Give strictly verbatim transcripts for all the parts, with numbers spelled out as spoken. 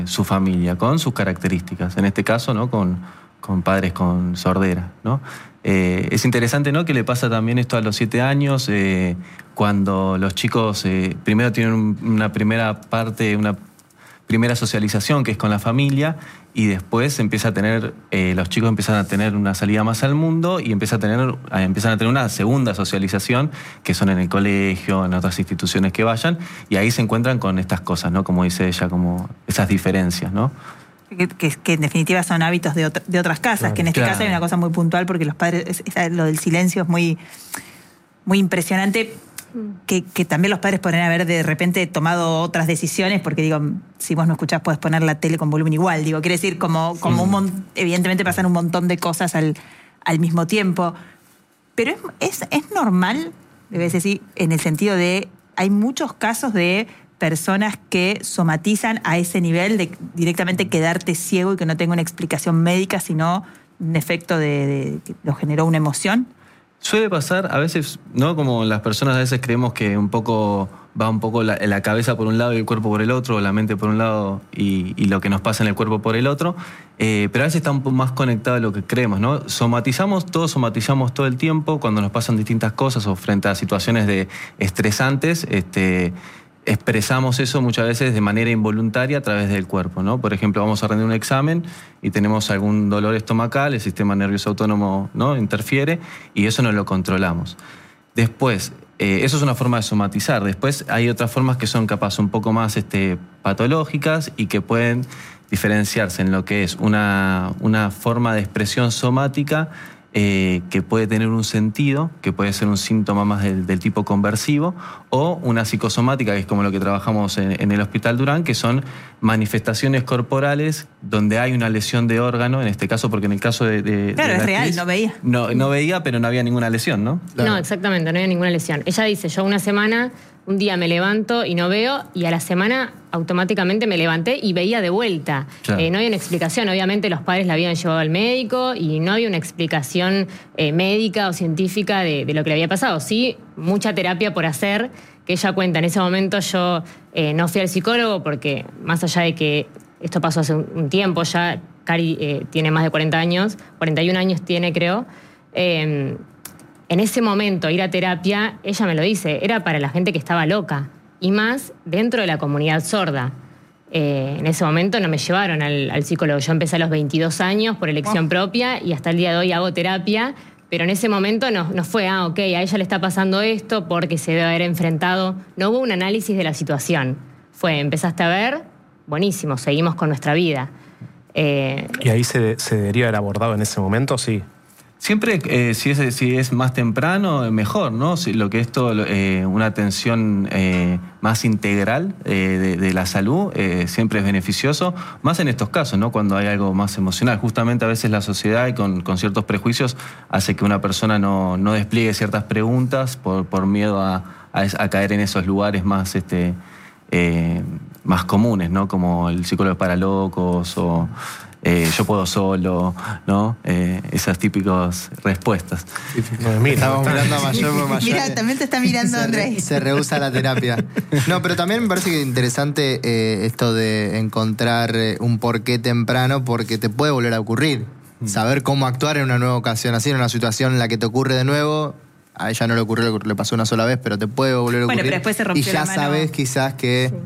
su familia, con sus características. En este caso, ¿no? Con, con padres con sordera, ¿no? Eh, es interesante, ¿no? Que le pasa también esto a los siete años, eh, cuando los chicos eh, primero tienen un, una primera parte, una primera socialización que es con la familia, y después empieza a tener, eh, los chicos empiezan a tener una salida más al mundo y empieza a tener, a, empiezan a tener una segunda socialización, que son en el colegio, en otras instituciones que vayan, y ahí se encuentran con estas cosas, ¿no? Como dice ella, como esas diferencias, ¿no? Que, que, que en definitiva son hábitos de, otra, de otras casas, claro, que en este claro. caso hay una cosa muy puntual porque los padres, es, es, lo del silencio es muy, muy impresionante, que, que también los padres podrían haber de repente tomado otras decisiones, porque digo, si vos no escuchás puedes poner la tele con volumen igual, digo, quiere decir, como, como sí. un mon, evidentemente pasan un montón de cosas al, al mismo tiempo, pero es, es, es normal, debes decir, en el sentido de, hay muchos casos de personas que somatizan a ese nivel de directamente quedarte ciego y que no tenga una explicación médica, sino un efecto de, de que lo generó una emoción. Suele pasar, a veces, ¿no? Como las personas a veces creemos que un poco va un poco la, la cabeza por un lado y el cuerpo por el otro, o la mente por un lado y, y lo que nos pasa en el cuerpo por el otro, eh, pero a veces está un poco más conectado de lo que creemos, ¿no? Somatizamos, todos somatizamos todo el tiempo cuando nos pasan distintas cosas o frente a situaciones de estresantes, este... expresamos eso muchas veces de manera involuntaria a través del cuerpo, ¿no? Por ejemplo, vamos a rendir un examen y tenemos algún dolor estomacal, el sistema nervioso autónomo, ¿no? interfiere y eso no lo controlamos. Después, eh, eso es una forma de somatizar. Después hay otras formas que son capaz un poco más este, patológicas y que pueden diferenciarse en lo que es una, una forma de expresión somática Eh, que puede tener un sentido, que puede ser un síntoma más del, del tipo conversivo, o una psicosomática, que es como lo que trabajamos en, en el Hospital Durán, que son manifestaciones corporales donde hay una lesión de órgano, en este caso, porque en el caso de... de claro, de es la real, actriz, no veía. No, no veía, pero no había ninguna lesión, ¿no? Claro. No, exactamente, no había ninguna lesión. Ella dice, yo una semana, un día me levanto y no veo, y a la semana automáticamente me levanté y veía de vuelta. Claro. Eh, no había una explicación, obviamente los padres la habían llevado al médico y no había una explicación eh, médica o científica de, de lo que le había pasado. Sí, mucha terapia por hacer, que ella cuenta, en ese momento yo eh, no fui al psicólogo porque más allá de que esto pasó hace un, un tiempo ya, Cari eh, tiene más de cuarenta años, cuarenta y un años tiene creo, eh, en ese momento ir a terapia, ella me lo dice, era para la gente que estaba loca. Y más dentro de la comunidad sorda. Eh, en ese momento no me llevaron al, al psicólogo. Yo empecé a los veintidós años por elección oh. propia y hasta el día de hoy hago terapia, pero en ese momento no, no fue, ah, ok, a ella le está pasando esto porque se debe haber enfrentado. No hubo un análisis de la situación. Fue, empezaste a ver, buenísimo, seguimos con nuestra vida. Eh, ¿Y ahí se, se debería haber abordado en ese momento? Sí. Siempre, eh, si, es, si es más temprano, mejor, ¿no? Si lo que es todo, eh, una atención eh, más integral eh, de, de la salud, eh, siempre es beneficioso, más en estos casos, ¿no? Cuando hay algo más emocional. Justamente a veces la sociedad y con, con ciertos prejuicios hace que una persona no, no despliegue ciertas preguntas por, por miedo a, a, a caer en esos lugares más, este, eh, más comunes, ¿no? Como el psicólogo para locos o... Eh, yo puedo solo, ¿no? Eh, esas típicas respuestas. No, mira, estamos mirando a Mayor, Mayor. Mira, también te está mirando se, Andrés. Se rehúsa la terapia. No, pero también me parece que es interesante eh, esto de encontrar eh, un porqué temprano, porque te puede volver a ocurrir. Mm. Saber cómo actuar en una nueva ocasión, así en una situación en la que te ocurre de nuevo. A ella no le ocurrió, le pasó una sola vez, pero te puede volver a ocurrir. Bueno, pero después se rompió y ya la mano. sabes quizás que, sí.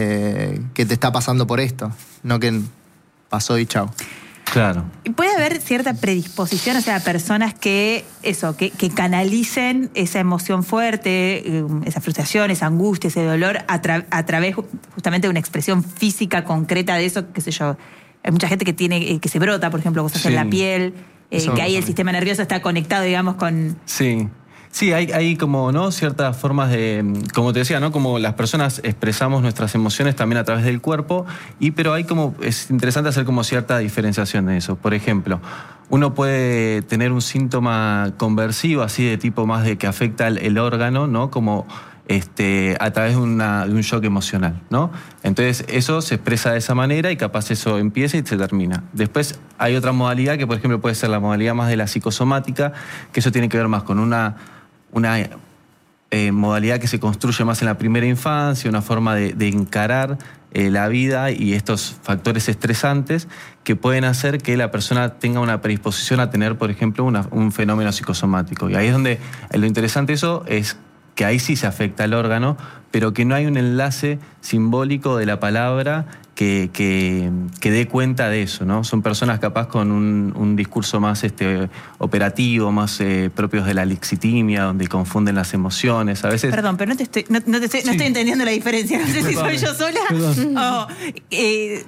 eh, que te está pasando por esto, no que pasó y chao. Claro. Puede haber cierta predisposición, o sea, personas que, eso, que, que canalicen esa emoción fuerte, esa frustración, esa angustia, ese dolor, a, tra a través justamente de una expresión física concreta de eso, qué sé yo. Hay mucha gente que tiene, que se brota, por ejemplo, cosas sí. en la piel, eh, que ahí el sistema nervioso está conectado, digamos, con... Sí. Sí, hay, hay como, ¿no? ciertas formas de, como te decía, ¿no? Como las personas expresamos nuestras emociones también a través del cuerpo, y pero hay como, es interesante hacer como cierta diferenciación de eso. Por ejemplo, uno puede tener un síntoma conversivo, así de tipo más de que afecta el, el órgano, ¿no? Como este, a través de, una, de un shock emocional, ¿no? Entonces eso se expresa de esa manera y capaz eso empieza y se termina. Después hay otra modalidad que, por ejemplo, puede ser la modalidad más de la psicosomática, que eso tiene que ver más con una... una eh, modalidad que se construye más en la primera infancia, una forma de, de encarar eh, la vida y estos factores estresantes que pueden hacer que la persona tenga una predisposición a tener, por ejemplo, una, un fenómeno psicosomático. Y ahí es donde lo interesante de eso es que ahí sí se afecta el órgano, pero que no hay un enlace simbólico de la palabra que, que, que dé cuenta de eso, ¿no? Son personas capaz con un, un discurso más este, operativo, más eh, propios de la lixitimia, donde confunden las emociones. A veces... Perdón, pero no te estoy, no, no te estoy, sí. no estoy entendiendo la diferencia. No sé si soy yo sola o... Eh,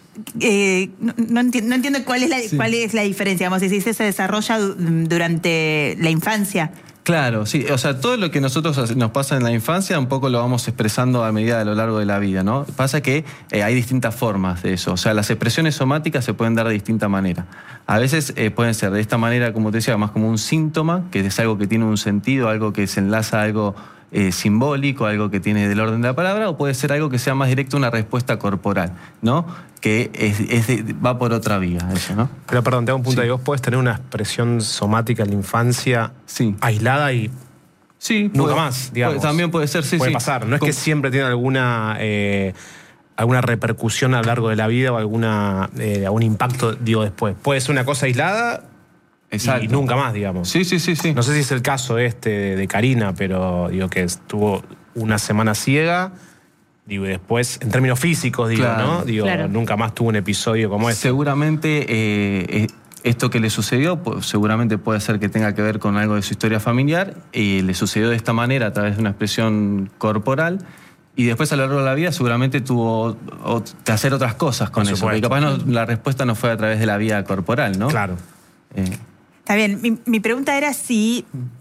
Eh, no, no, entiendo, no entiendo cuál es la, sí. cuál es la diferencia. Vamos a decir, se desarrolla durante la infancia. Claro, sí. O sea, todo lo que nosotros nos pasa en la infancia un poco lo vamos expresando a medida de lo largo de la vida, ¿no? Pasa que eh, hay distintas formas de eso. O sea, las expresiones somáticas se pueden dar de distinta manera. A veces eh, pueden ser de esta manera, como te decía, más como un síntoma, que es algo que tiene un sentido, algo que se enlaza a algo Eh, simbólico, algo que tiene del orden de la palabra, o puede ser algo que sea más directo, una respuesta corporal, ¿no? Que es, es de, va por otra vía, eso, ¿no? Pero perdón, te hago un punto ahí. Sí. Vos podés tener una expresión somática en la infancia sí. aislada y sí, nunca puede, más, digamos. Puede, también puede ser, sí, puede sí. pasar. No es que siempre tiene alguna eh, alguna repercusión a lo largo de la vida o alguna eh, algún impacto, digo, después. Puede ser una cosa aislada. Exacto. Y nunca más, digamos. Sí, sí, sí, sí. No sé si es el caso este de Karina, pero digo que estuvo una semana ciega, digo, y después, en términos físicos, digo, claro. ¿no? Digo, claro. nunca más tuvo un episodio como este. Seguramente eh, esto que le sucedió, pues, seguramente puede ser que tenga que ver con algo de su historia familiar, y le sucedió de esta manera a través de una expresión corporal. Y después a lo largo de la vida seguramente tuvo que hacer otras cosas con Por eso. Supuesto. Porque capaz no, la respuesta no fue a través de la vía corporal, ¿no? Claro. Eh, Está bien, mi, mi pregunta era si,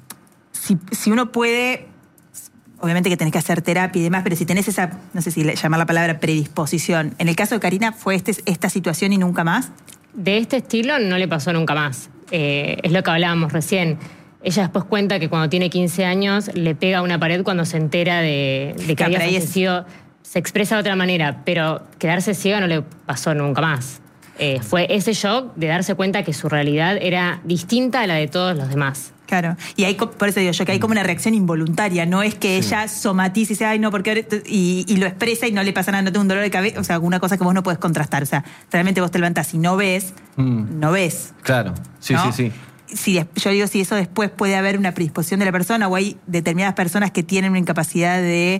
si, si uno puede, obviamente que tenés que hacer terapia y demás, pero si tenés esa, no sé si llamar la palabra predisposición. En el caso de Karina, ¿fue este, esta situación y nunca más? De este estilo no le pasó nunca más. Eh, es lo que hablábamos recién. Ella después cuenta que cuando tiene quince años le pega a una pared cuando se entera de, de que había fallecido. Se expresa de otra manera, pero quedarse ciega no le pasó nunca más. Eh, fue ese shock de darse cuenta que su realidad era distinta a la de todos los demás. Claro, y hay, por eso digo yo que hay como una reacción involuntaria, no es que sí. ella somatice y dice, ay no, porque y, y lo expresa y no le pasa nada, no tengo un dolor de cabeza, o sea, alguna cosa que vos no podés contrastar, o sea, realmente vos te levantás y no ves, mm. no ves. Claro, sí, ¿no? sí, sí. Si, yo digo, si eso después puede haber una predisposición de la persona, o hay determinadas personas que tienen una incapacidad de...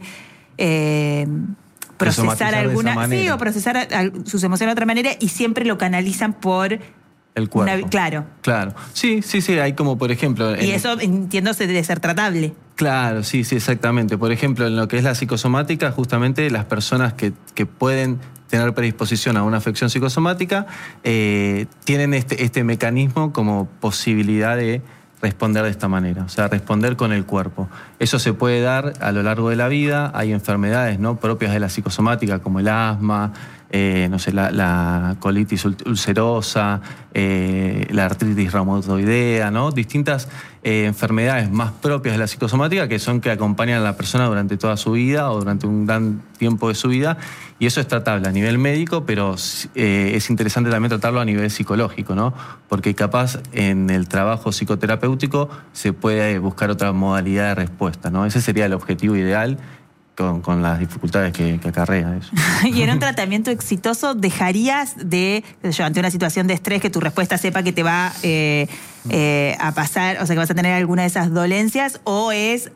Eh, procesar alguna, sí, o procesar a, a, sus emociones de otra manera y siempre lo canalizan por el cuerpo. Una, claro. Claro. Sí, sí, sí, hay como por ejemplo... Y eso, entiendo, se debe ser tratable. Claro, sí, sí, exactamente. Por ejemplo, en lo que es la psicosomática, justamente las personas que, que pueden tener predisposición a una afección psicosomática eh, tienen este, este mecanismo como posibilidad de responder de esta manera, o sea, responder con el cuerpo. Eso se puede dar a lo largo de la vida. Hay enfermedades, ¿no?, propias de la psicosomática, como el asma, eh, no sé, la, la colitis ulcerosa, eh, la artritis reumatoidea, ¿no? Distintas eh, enfermedades más propias de la psicosomática que son que acompañan a la persona durante toda su vida o durante un gran tiempo de su vida, y eso es tratable a nivel médico, pero eh, es interesante también tratarlo a nivel psicológico, ¿no? Porque capaz en el trabajo psicoterapéutico se puede buscar otra modalidad de respuesta, ¿no? Ese sería el objetivo ideal, Con, con las dificultades que, que acarrea eso. Y en un tratamiento exitoso, ¿dejarías de, yo, ante una situación de estrés, que tu respuesta sepa que te va eh, eh, a pasar, o sea, que vas a tener alguna de esas dolencias, o es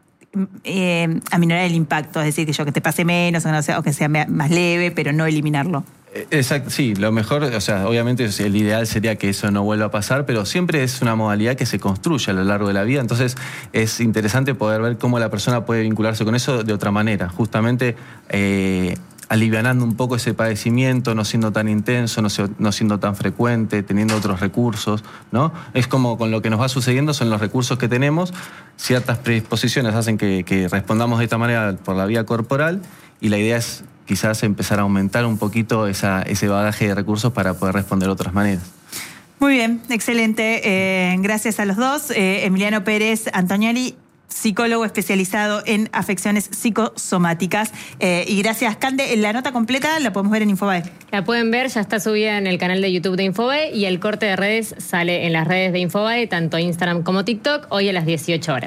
eh, aminorar el impacto, es decir, que yo que te pase menos, o, no sea, o que sea más leve, pero no eliminarlo? Exacto, sí, lo mejor, o sea, obviamente el ideal sería que eso no vuelva a pasar, pero siempre es una modalidad que se construye a lo largo de la vida, entonces es interesante poder ver cómo la persona puede vincularse con eso de otra manera, justamente eh, alivianando un poco ese padecimiento, no siendo tan intenso, no, no siendo tan frecuente, teniendo otros recursos, ¿no? Es como con lo que nos va sucediendo, son los recursos que tenemos, ciertas predisposiciones hacen que, que respondamos de esta manera por la vía corporal, y la idea es quizás empezar a aumentar un poquito esa, ese bagaje de recursos para poder responder de otras maneras. Muy bien, excelente. Eh, gracias a los dos. Eh, Emiliano Pérez Antonioli, psicólogo especializado en afecciones psicosomáticas. Eh, y gracias, Cande. La nota completa la podemos ver en Infobae. La pueden ver, ya está subida en el canal de YouTube de Infobae, y el corte de redes sale en las redes de Infobae, tanto Instagram como TikTok, hoy a las dieciocho horas.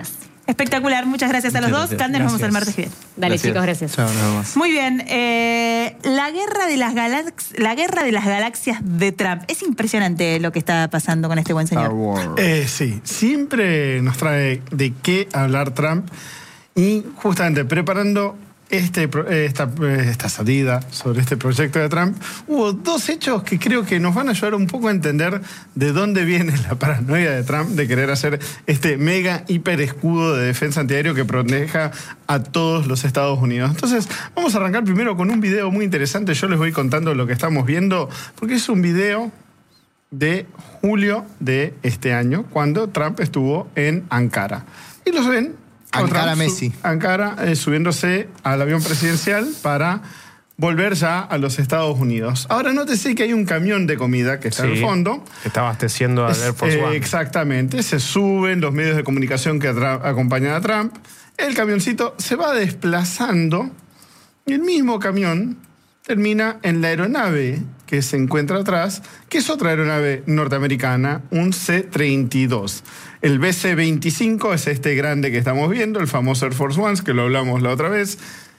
Espectacular, muchas gracias a los Muchas dos. gracias. Cande, nos vemos el Gracias. martes que viene. Dale, Gracias. chicos, gracias. Chao, nos vemos. Muy bien, eh, la guerra de las galax- la guerra de las galaxias de Trump. Es impresionante lo que está pasando con este buen Star señor. Wars. Eh, sí, siempre nos trae de qué hablar Trump y justamente preparando este, pro- esta, esta salida sobre este proyecto de Trump, hubo dos hechos que creo que nos van a ayudar un poco a entender de dónde viene la paranoia de Trump de querer hacer este mega hiper escudo de defensa antiaéreo que proteja a todos los Estados Unidos. Entonces, vamos a arrancar primero con un video muy interesante. Yo les voy contando lo que estamos viendo, porque es un video de julio de este año, cuando Trump estuvo en Ankara. Y los ven. con Ankara Trump Messi. su- Ankara eh, subiéndose al avión presidencial para volver ya a los Estados Unidos. Ahora nótese que hay un camión de comida que está Sí, al fondo. que está abasteciendo al Es- Air Force eh, One. Exactamente. Se suben los medios de comunicación que atra- acompañan a Trump. El camioncito se va desplazando y el mismo camión termina en la aeronave que se encuentra atrás, que es otra aeronave norteamericana, un C treinta y dos. El B C veinticinco es este grande que estamos viendo, el famoso Air Force One, que lo hablamos la otra vez,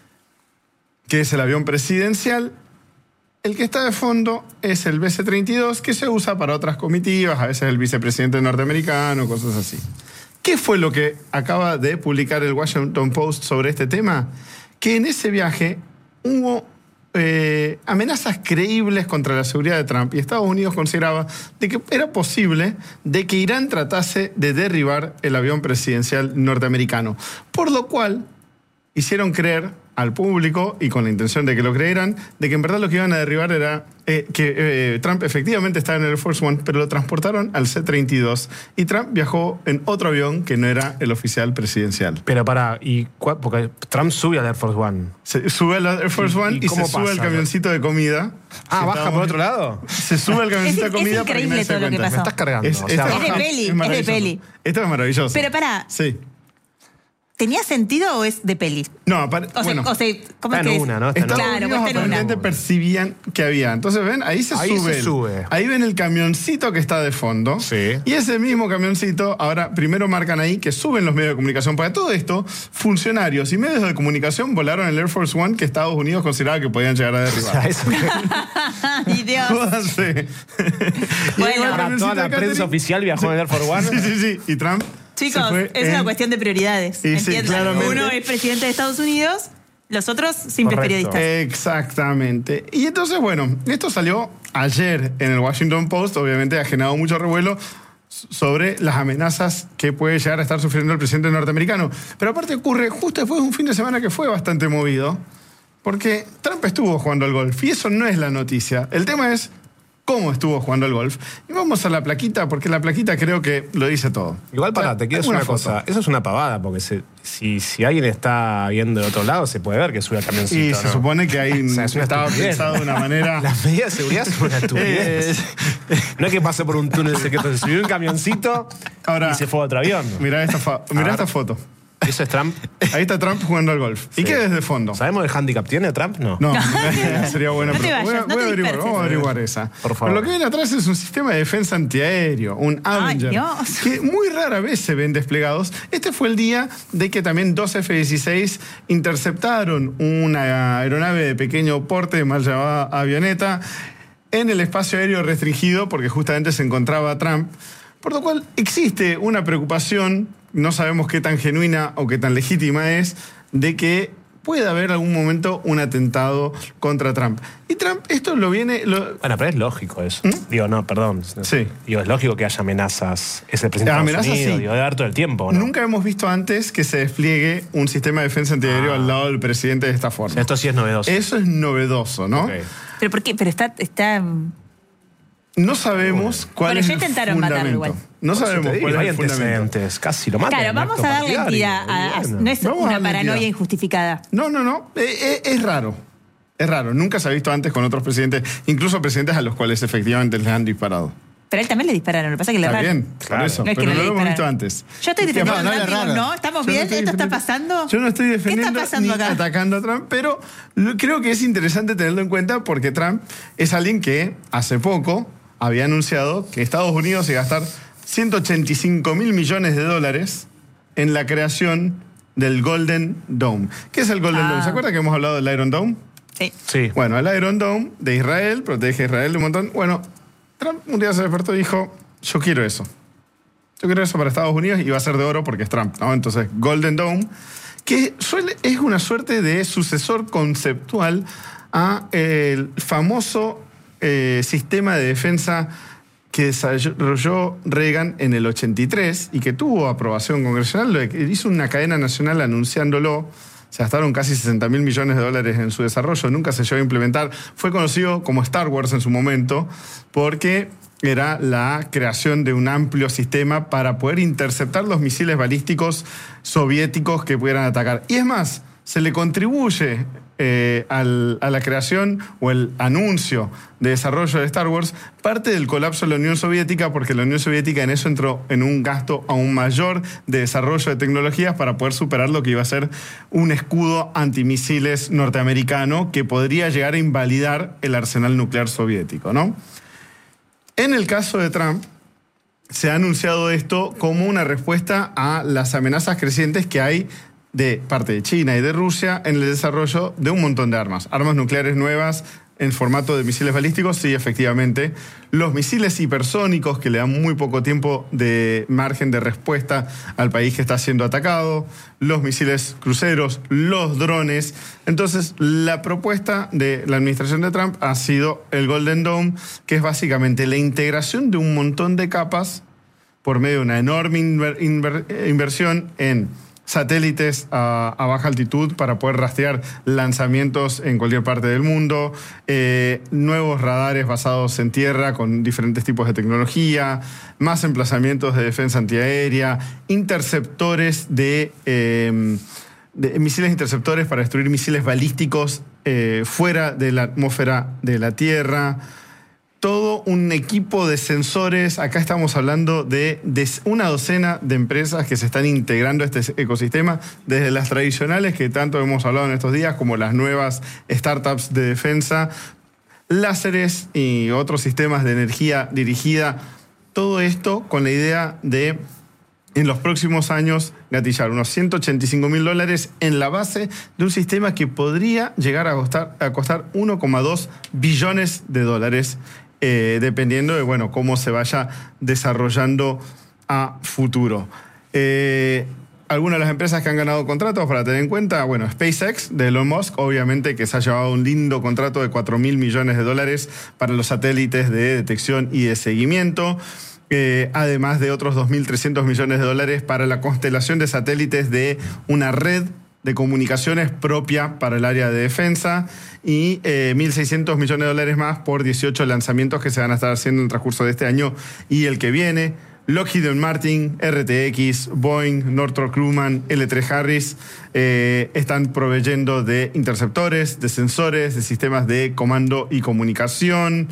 que es el avión presidencial. El que está de fondo es el B C treinta y dos, que se usa para otras comitivas, a veces el vicepresidente norteamericano, cosas así. ¿Qué fue lo que acaba de publicar el Washington Post sobre este tema? Que en ese viaje hubo eh, amenazas creíbles contra la seguridad de Trump y Estados Unidos consideraba de que era posible de que Irán tratase de derribar el avión presidencial norteamericano. Por lo cual hicieron creer al público, y con la intención de que lo creyeran, de que en verdad lo que iban a derribar era eh, que eh, Trump efectivamente estaba en el Air Force One, pero lo transportaron al C treinta y dos. Y Trump viajó en otro avión que no era el oficial presidencial. Pero pará, y cua- porque Trump sube al Air Force One. Se sube al Air Force ¿Y- One y y, cómo se sube al pasa? camioncito de comida. Ah, Que baja estábamos- por otro lado. Se sube al camioncito Es- de es comida para que increíble nadie se todo lo que cuenta. pasó. Me estás cargando. Es, o sea, esta- Es de baja- peli, es de maravilloso. peli. Esto es maravilloso. Pero pará. Sí. ¿Tenía sentido o es de peli? No, apare- O sea, bueno. o sea, ¿cómo Está es que en es? una, ¿no? Está en Estados Claro, Unidos pues está en una. aparentemente percibían que había. Entonces, ven, ahí se Ahí sube. se sube. Ahí ven el camioncito que está de fondo. Sí. Y ese mismo camioncito, ahora primero marcan ahí que suben los medios de comunicación. Para todo esto, funcionarios y medios de comunicación volaron el Air Force One que Estados Unidos consideraba que podían llegar a O sea, derribar. eso Ay, Dios. Jódanse. Y Bueno. ahí va el para camioncito toda la de prensa catering. oficial viajó en el Air Force One. Sí, sí, sí. Y Trump. Chicos, se fue es una en- cuestión de prioridades. Y sí, ¿entiendan? claramente. Uno es presidente de Estados Unidos, los otros simples Correcto. periodistas. Exactamente. Y entonces, bueno, esto salió ayer en el Washington Post, obviamente ha generado mucho revuelo sobre las amenazas que puede llegar a estar sufriendo el presidente norteamericano. Pero aparte ocurre justo después de un fin de semana que fue bastante movido, porque Trump estuvo jugando al golf, y eso no es la noticia. El tema es cómo estuvo jugando al golf. Y vamos a la plaquita, porque la plaquita creo que lo dice todo. Igual, pará, te quiero decir Una una cosa. foto. Eso es una pavada, porque se- si, si alguien está viendo de otro lado, se puede ver que sube al camioncito. Y se ¿no? supone que ahí O sea, es una estaba estupidez. pensado de una manera... Las medidas de seguridad son una estupidez. No es que pase por un túnel secreto, se subió un camioncito Ahora, y se fue a otro avión. Mirá esta, fa- mirá ver. esta foto. Eso es Trump. Ahí está Trump jugando al golf. ¿Y Sí. qué desde fondo? ¿Sabemos el handicap tiene Trump? No. No, sería bueno. No te pero vayas, voy a, no voy a te averiguar, disperses. vamos a averiguar esa. Por favor. Pero lo que viene atrás es un sistema de defensa antiaéreo, un Avenger, Dios. que muy rara vez se ven desplegados. Este fue el día de que también dos F dieciséis interceptaron una aeronave de pequeño porte, mal llamada avioneta, en el espacio aéreo restringido, porque justamente se encontraba Trump. Por lo cual existe una preocupación, no sabemos qué tan genuina o qué tan legítima es, de que pueda haber algún momento un atentado contra Trump. Y Trump esto lo viene... Lo, Bueno, pero es lógico eso. Digo, no, perdón. Sí. Digo, es lógico que haya amenazas. Es el presidente de Amenazas, Estados Unidos. sí. Digo, debe dar todo el tiempo, ¿no? Nunca hemos visto antes que se despliegue un sistema de defensa antiaéreo Ah. al lado del presidente de esta O forma. sea, esto sí es novedoso. Eso es novedoso, ¿no? Ok. ¿Pero por qué? Pero está... está... No sabemos cuál Bueno, es ya el intentaron matarlo fundamento. igual. No Por eso sabemos te digo, cuál hay es el fundamento. antecedentes. Casi lo matan. Claro, en vamos acto a darle partidario. entidad a, a- Bueno. no es Vamos a una darle paranoia entidad. injustificada. No, no, no. Eh, eh, es raro. Es raro. Nunca se ha visto antes con otros presidentes, incluso presidentes a los cuales efectivamente les han disparado. Pero a él también le dispararon, lo que pasa es que le Está erraron. bien, Claro. por eso. No es que pero no no le lo hemos visto dispararon. antes. Yo estoy Y defendiendo no, a no Trump, es digo, raro. no, estamos Yo no bien, estoy esto está defendiendo- pasando. Yo no estoy defendiendo ¿Qué está pasando ni acá? atacando a Trump, pero lo- creo que es interesante tenerlo en cuenta porque Trump es alguien que hace poco había anunciado que Estados Unidos iba a gastar ciento ochenta y cinco mil millones de dólares en la creación del Golden Dome. ¿Qué es el Golden Ah. Dome? ¿Se acuerda que hemos hablado del Iron Dome? Sí. Sí. Bueno, el Iron Dome de Israel protege a Israel de un montón. Bueno, Trump un día se despertó y dijo, yo quiero eso. Yo quiero eso para Estados Unidos y va a ser de oro porque es Trump, ¿no? Entonces, Golden Dome, que suele, es una suerte de sucesor conceptual a el famoso eh, sistema de defensa que desarrolló Reagan en el ochenta y tres y que tuvo aprobación congresional, hizo una cadena nacional anunciándolo. Se gastaron casi sesenta mil millones de dólares en su desarrollo, nunca se llegó a implementar. Fue conocido como Star Wars en su momento porque era la creación de un amplio sistema para poder interceptar los misiles balísticos soviéticos que pudieran atacar. Y es más, se le contribuye eh, al, a la creación o el anuncio de desarrollo de Star Wars parte del colapso de la Unión Soviética, porque la Unión Soviética en eso entró en un gasto aún mayor de desarrollo de tecnologías para poder superar lo que iba a ser un escudo antimisiles norteamericano que podría llegar a invalidar el arsenal nuclear soviético, ¿no? En el caso de Trump, se ha anunciado esto como una respuesta a las amenazas crecientes que hay de parte de China y de Rusia en el desarrollo de un montón de armas. Armas nucleares nuevas en formato de misiles balísticos, sí, efectivamente. Los misiles hipersónicos que le dan muy poco tiempo de margen de respuesta al país que está siendo atacado. Los misiles cruceros, los drones. Entonces, la propuesta de la administración de Trump ha sido el Golden Dome, que es básicamente la integración de un montón de capas por medio de una enorme inver- inver- inversión en satélites a, a baja altitud para poder rastrear lanzamientos en cualquier parte del mundo, eh, nuevos radares basados en tierra con diferentes tipos de tecnología, más emplazamientos de defensa antiaérea, interceptores de, eh, de misiles interceptores para destruir misiles balísticos eh, fuera de la atmósfera de la Tierra. Todo un equipo de sensores. Acá estamos hablando de, de una docena de empresas que se están integrando a este ecosistema, desde las tradicionales que tanto hemos hablado en estos días, como las nuevas startups de defensa, láseres y otros sistemas de energía dirigida. Todo esto con la idea de, en los próximos años, gatillar unos ciento ochenta y cinco mil dólares en la base de un sistema que podría llegar a costar, a costar uno coma dos billones de dólares. Eh, dependiendo de bueno, cómo se vaya desarrollando a futuro. Eh, algunas de las empresas que han ganado contratos para tener en cuenta, bueno, SpaceX de Elon Musk, obviamente que se ha llevado un lindo contrato de cuatro mil millones de dólares para los satélites de detección y de seguimiento. Eh, además de otros dos mil trescientos millones de dólares para la constelación de satélites de una red de comunicaciones propia para el área de defensa y eh, mil seiscientos millones de dólares más por dieciocho lanzamientos que se van a estar haciendo en el transcurso de este año y el que viene. Lockheed Martin, R T X, Boeing, Northrop Grumman, L tres Harris eh, están proveyendo de interceptores, de sensores, de sistemas de comando y comunicación.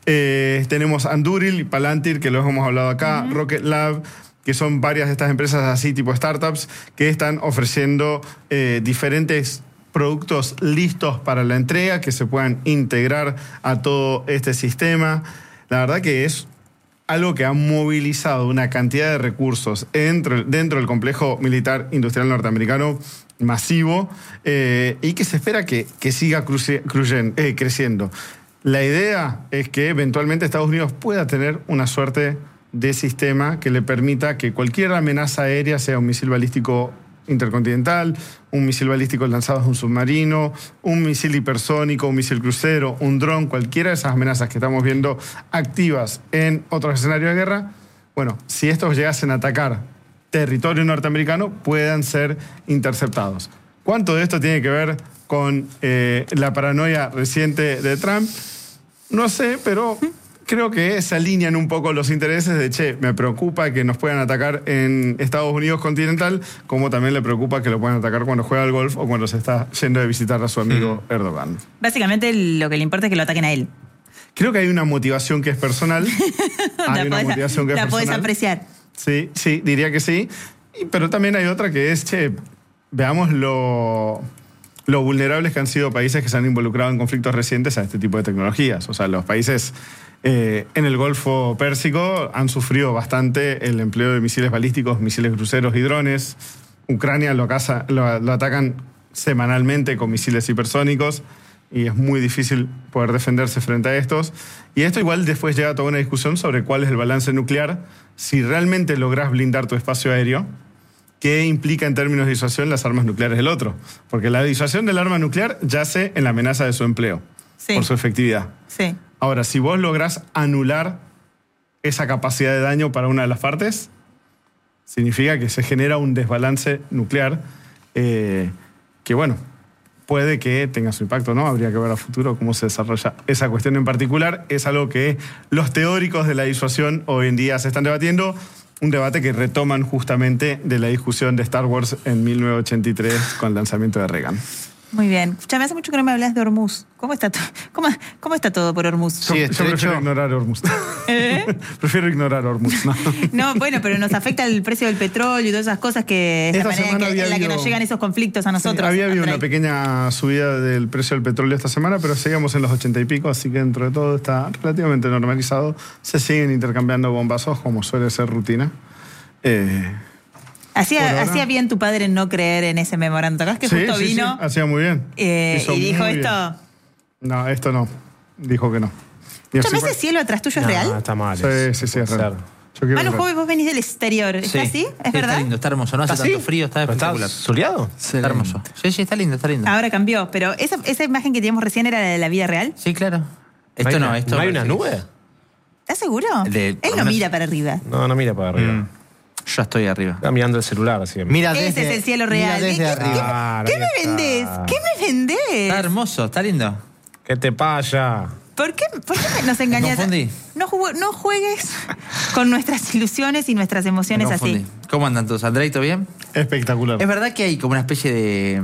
Eh, tenemos Anduril y Palantir, que los hemos hablado acá, uh-huh. Rocket Lab, que son varias de estas empresas así tipo startups que están ofreciendo eh, diferentes productos listos para la entrega que se puedan integrar a todo este sistema. La verdad que es algo que ha movilizado una cantidad de recursos dentro, dentro del complejo militar industrial norteamericano masivo eh, y que se espera que, que siga cruce, cruyen, eh, creciendo. La idea es que eventualmente Estados Unidos pueda tener una suerte de sistema que le permita que cualquier amenaza aérea, sea un misil balístico intercontinental, un misil balístico lanzado desde un submarino, un misil hipersónico, un misil crucero, un dron, cualquiera de esas amenazas que estamos viendo activas en otros escenarios de guerra, bueno, si estos llegasen a atacar territorio norteamericano, puedan ser interceptados. ¿Cuánto de esto tiene que ver con eh, la paranoia reciente de Trump? No sé, pero creo que se alinean un poco los intereses de, che, me preocupa que nos puedan atacar en Estados Unidos continental, como también le preocupa que lo puedan atacar cuando juega al golf o cuando se está yendo de visitar a su amigo mm. Erdogan. Básicamente lo que le importa es que lo ataquen a él. Creo que hay una motivación que es personal. Hay una podés, motivación que es la personal. La podés apreciar. Sí, sí, diría que sí. Y, pero también hay otra que es, che, veamos lo... lo vulnerables que han sido países que se han involucrado en conflictos recientes a este tipo de tecnologías. O sea, los países Eh, en el Golfo Pérsico han sufrido bastante el empleo de misiles balísticos, misiles cruceros y drones. Ucrania lo, caza, lo, lo atacan semanalmente con misiles hipersónicos y es muy difícil poder defenderse frente a estos. Y esto igual después llega a toda una discusión sobre cuál es el balance nuclear, si realmente lográs blindar tu espacio aéreo, qué implica en términos de disuasión las armas nucleares del otro. Porque la disuasión del arma nuclear yace en la amenaza de su empleo, sí, por su efectividad. Sí. Ahora, si vos lográs anular esa capacidad de daño para una de las partes, significa que se genera un desbalance nuclear eh, que, bueno, puede que tenga su impacto, ¿no? Habría que ver a futuro cómo se desarrolla esa cuestión en particular. Es algo que los teóricos de la disuasión hoy en día se están debatiendo. Un debate que retoman justamente de la discusión de Star Wars en mil novecientos ochenta y tres con el lanzamiento de Reagan. Muy bien. Escuchame, hace mucho que no me hablas de Hormuz. ¿Cómo está, to- cómo, cómo está todo por Hormuz? Sí, yo, yo estrecho. prefiero ignorar Hormuz. ¿Eh? Prefiero ignorar Hormuz, ¿no? No, bueno, pero nos afecta el precio del petróleo y todas esas cosas que es la Esta manera en, semana que, había en la que habido- nos llegan esos conflictos a nosotros. Sí, había habido Andrei. una pequeña subida del precio del petróleo esta semana, pero seguimos en los ochenta y pico, así que dentro de todo está relativamente normalizado. Se siguen intercambiando bombazos, como suele ser rutina. Eh, Hacía, por ahora- hacía bien tu padre en no creer en ese memorándum. ¿Te acuerdas que sí, justo sí, vino sí, hacía muy bien. eh, Hizo y dijo muy esto? bien. No, esto no. Dijo que no. Y Escúchame, así ¿ese cielo atrás tuyo es No, real? está mal. Sí, eso. sí, sí, es Puede real. ser. Yo quiero Manu, creer. joven, vos venís del exterior. ¿Está así? ¿Es Sí, verdad? Está lindo, está hermoso. No hace ¿Está tanto así? frío, está ¿Pero espectacular. ¿Está soleado? Está hermoso. Sí, sí, está lindo, está lindo. Ahora cambió, pero esa, esa imagen que teníamos recién era la de la vida real. Sí, claro. Esto hay no, una- esto ¿No hay una parece- nube? ¿Estás seguro? De- Él por no lo menos- mira para arriba. No, no mira para arriba. Mm. Yo estoy arriba. Está mirando el celular siempre. Mira Ese desde, es el cielo real. Mira desde ¿Qué, arriba. Claro, qué ahí me está. vendés? ¿Qué me vendés? Está hermoso, está lindo. ¿Qué te pasa? ¿Por qué, por qué nos engañas? confundí. No, jugu- no juegues con nuestras ilusiones y nuestras emociones Me así. confundí. ¿Cómo andan todos? ¿Andrei, todo bien? Espectacular. ¿Es verdad que hay como una especie de,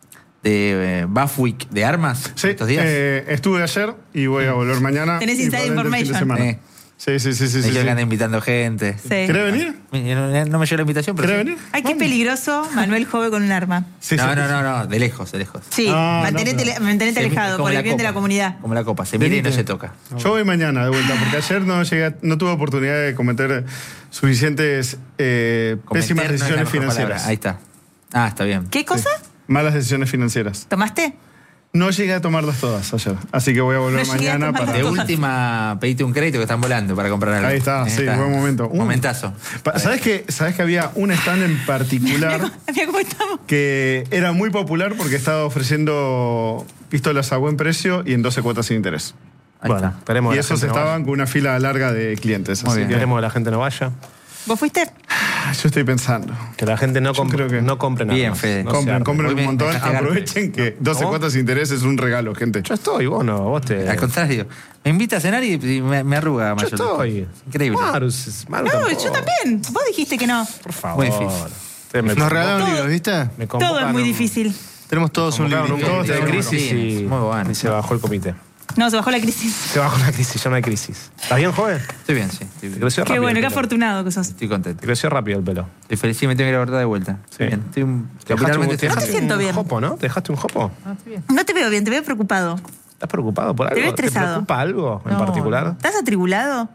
de eh, buff week de armas Sí, estos días? eh, estuve ayer y voy a volver mañana. Tenés y inside probablemente el fin de information. semana. Eh. Sí, sí, sí, sí. Me sí, dijeron sí. que anda invitando gente. Sí. ¿Querés venir? No, no me llegó la invitación, pero. ¿Querés sí. venir? Ay, qué peligroso Manuel Jove con un arma. Sí, no, sí. no, no, no, de lejos, de lejos. Sí, No, mantenete, no, pero- mantenete Se- alejado como por el la bien de copa, la comunidad. Como la copa, se mira y no Venite. se toca. Yo voy mañana de vuelta, porque ayer no llegué, a- no tuve oportunidad de cometer suficientes eh, Cometer pésimas no es la decisiones mejor financieras. palabra. Ahí está. Ah, está bien. ¿Qué cosa? Malas decisiones financieras. ¿Tomaste? No llegué a tomarlas todas ayer, así que voy a volver No llegué a mañana tomarlas para... De todas. última, pediste un crédito que están volando para comprar algo. Ahí está, sí, buen momento. Uh. Momentazo. Pa- ¿Sabes que, ¿Sabes que había un stand en particular Mira cómo estamos. que era muy popular porque estaba ofreciendo pistolas a buen precio y en doce cuotas sin interés? Ahí Bueno, está. esperemos Y que la esos gente no estaban vaya. con una fila larga de clientes. Muy así bien. que Esperemos que la gente no vaya. ¿Vos fuiste? yo estoy pensando. Que la gente no, Yo compre, creo que- no compre nada. Bien, más. Fede. No se compren, arme. compren Muy un bien, montón. dejaste garpa. Aprovechen que doce ¿Cómo? cuotas sin interés es un regalo, gente. Yo estoy, vos no, vos te... Al contrario, me invita a cenar y y me, me arruga Yo Mayor. estoy. Increíble. Marus, Maru No, tampoco. yo también. Vos dijiste que no. Por favor. Muy difícil. Ustedes me Nos regalaron Todo- libros, ¿viste? me Todo es convocaron- muy difícil. Tenemos todos un convocaron libro. un comité de Todos crisis tenemos y, Muy bueno. y se bajó el comité. No, se bajó la crisis. Se bajó la crisis, ya no hay crisis. ¿Estás bien, joven? Estoy bien, sí. Estoy, Te bien. creció Qué rápido bueno, el qué pelo. afortunado que sos. Estoy contento. Te creció rápido el pelo. Estoy feliz y me tengo que ir a la verdad de vuelta. Sí. Estoy bien. Estoy un, Te dejaste, un, capitalmente te estoy dejaste siento un bien. jopo, ¿no? ¿Te dejaste un jopo? Ah, estoy bien. No te veo bien, te veo preocupado. ¿Estás preocupado por Te algo? veo estresado. preocupa algo en No, particular? ¿Estás atribulado?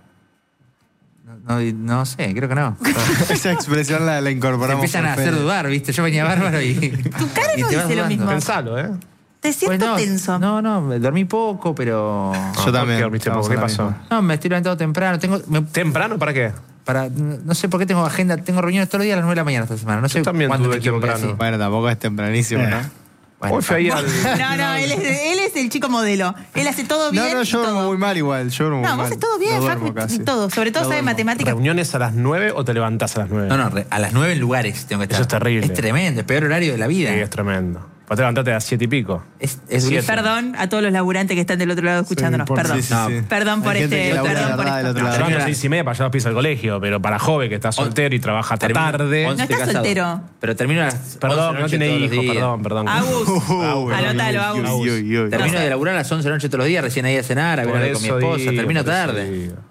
No, no, no sé, creo que no. Esa expresión la, la Te incorporamos. empiezan a por hacer Fede. dudar, ¿viste? Yo venía bárbaro y. Tu cara y no te vas dice lo dudando. mismo. Pensalo, ¿eh? Te siento Pues no, tenso. No, no, me dormí poco, pero. Yo también. ¿Por qué dormiste Estamos poco? ¿Qué en la pasó? misma. No, me estoy levantando temprano. Tengo. me- ¿Temprano para qué? para, no sé por qué tengo agenda, tengo reuniones todos los días a las nueve de la mañana esta semana. No sé también cuándo me tuve equivoqué temprano. así. Bueno, tampoco es tempranísimo, Eh. ¿no? Bueno, Hoy fui ahí al... No, no, él es, él es el chico modelo. Él hace todo bien. No, no, y yo duermo todo. muy mal igual. Yo duermo No, muy vos mal. haces todo bien, No duermo Facu, casi. y todo. Sobre todo No sabe duermo. matemáticas. ¿Reuniones a las nueve o te levantás a las nueve? No, no, re- a las nueve en lugares tengo que estar. Eso es terrible. Es tremendo, el peor horario de la vida. Sí, es tremendo. Vos te levantaste a las siete y pico. Es, es Siete. durísimo. Perdón a todos los laburantes que están del otro lado escuchándonos. por- Perdón. Sí, sí, No, sí. Perdón por Hay gente este- que labura perdón de por verdad esto. del otro No, lado. te levantas a Termina- las seis y media para llevar a los pies al colegio, pero para joven que está soltero y trabaja hasta Termino- tarde. once No estás casado. soltero. Pero termino a las once de Perdón, la no noche tiene todos los hijos, días. perdón, perdón. Agus. Uh, Anótalo, uy, Agus. uy, uy, uy. Termino No sé. de laburar a las once de la noche todos los días, recién ahí a cenar, a Por ver con mi eso esposa, digo, termino por eso tarde. digo.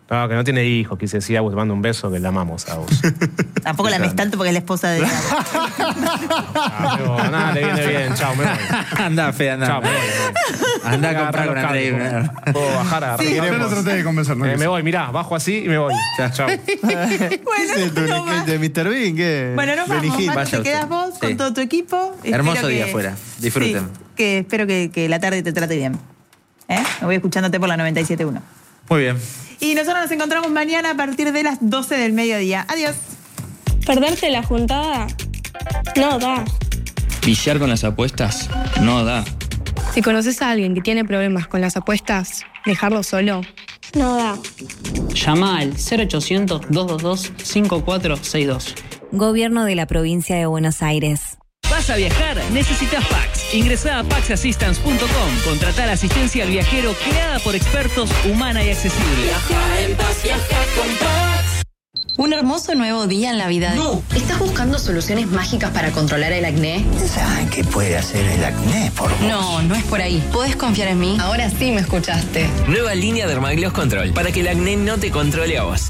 No, que no tiene hijos, quise decir, Agus, te mando un beso, que la amamos a Agus. Tampoco la ames tanto porque es la esposa de... Ah, no, nada, le viene bien, chao, me voy. Anda, Fe, anda. Chao, me voy. me voy. Anda a comprar con Andrei. Puedo bajar a Sí, yo no traté de convencernos. Eh, me voy, mirá, bajo así y me voy. Chao, chao. Bueno, ¿Qué es tu no va. de míster Bean? ¿Qué? Bueno, nos Benny vamos, Hill. Mati, Vaya te usted. quedas vos Sí. con todo tu equipo. Hermoso Espero día que- afuera. Disfruten. Sí, que espero que, que la tarde te trate bien. ¿Eh? Me voy escuchándote por la noventa y siete punto uno. Muy bien. Y nosotros nos encontramos mañana a partir de las doce del mediodía. Adiós. ¿Perderte la juntada? No da. Pillar con las apuestas no da. Si conoces a alguien que tiene problemas con las apuestas, dejarlo solo. No da. Llama al cero ochocientos, dos dos dos, cinco cuatro seis dos. Gobierno de la Provincia de Buenos Aires. ¿Vas a viajar? Necesitas Pax. Ingresá a pax assistance punto com. Contratá la asistencia al viajero creada por expertos, humana y accesible. Viaja en paz, viaja con Pax. Un hermoso nuevo día en la vida de... No. ¿Estás buscando soluciones mágicas para controlar el acné? ¿Saben qué puede hacer el acné por vos? No, no es por ahí. ¿Podés confiar en mí? Ahora sí me escuchaste. Nueva línea Dermagloss Control, para que el acné no te controle a vos.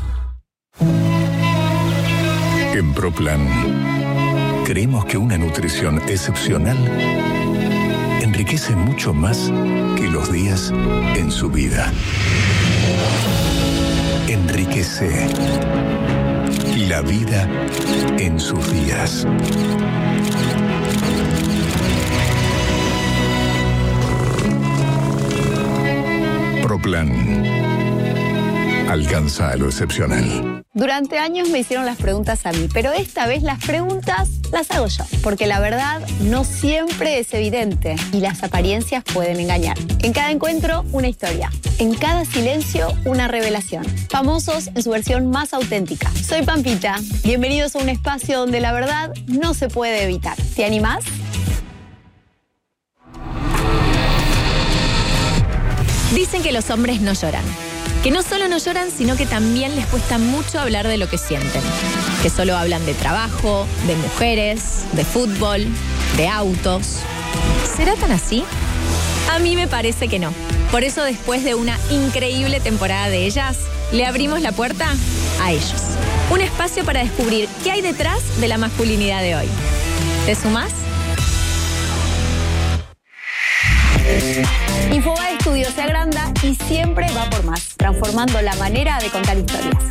En Proplan, creemos que una nutrición excepcional enriquece mucho más que los días en su vida. Enriquece la vida en sus días. Proplan. Alcanza a lo excepcional. Durante años me hicieron las preguntas a mí, pero esta vez las preguntas las hago yo, porque la verdad no siempre es evidente y las apariencias pueden engañar. En cada encuentro, una historia. En cada silencio, una revelación. Famosos en su versión más auténtica. Soy Pampita. Bienvenidos a un espacio donde la verdad no se puede evitar. ¿Te animás? Dicen que los hombres no lloran. Que no solo no lloran, sino que también les cuesta mucho hablar de lo que sienten. Que solo hablan de trabajo, de mujeres, de fútbol, de autos. ¿Será tan así? A mí me parece que no. Por eso, después de una increíble temporada de ellas, le abrimos la puerta a ellos. Un espacio para descubrir qué hay detrás de la masculinidad de hoy. ¿Te sumás? Infobae Studio se agranda y siempre va por más, transformando la manera de contar historias.